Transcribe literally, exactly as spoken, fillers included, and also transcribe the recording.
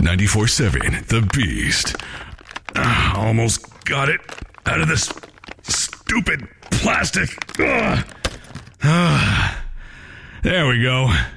ninety-four point seven, The Beast. Uh, almost got it out of this stupid plastic. Uh, uh, there we go.